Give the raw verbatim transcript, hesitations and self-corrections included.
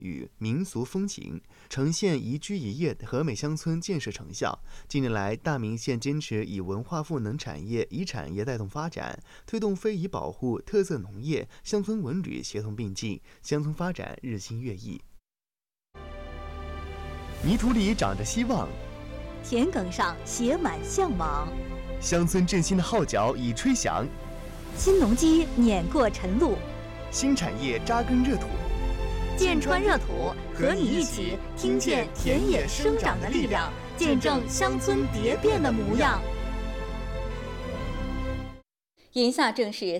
与民俗风情，呈现宜居宜业和美乡村建设成效。近年来，大名县坚持以文化赋能产业，以产业带动发展，推动非遗保护、特色农业、乡村文旅协同并进，乡村发展日新月异。泥土里长着希望， 田埂上写满向往， 乡村振兴的号角已吹响， 新农机碾过晨露， 新产业扎根热土。 剑川热土和你一起听见田野生长的力量，见证乡村蝶变的模样。 眼下正是